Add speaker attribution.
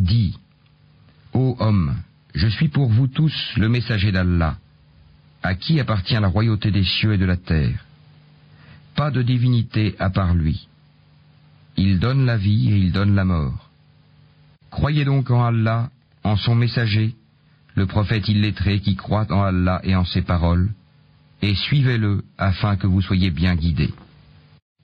Speaker 1: Dis, ô homme, je suis pour vous tous le messager d'Allah, à qui appartient la royauté des cieux et de la terre. Pas de divinité à part lui. Il donne la vie et il donne la mort. Croyez donc en Allah, en son messager, le prophète illettré qui croit en Allah et en ses paroles, et suivez-le afin que vous soyez bien guidés.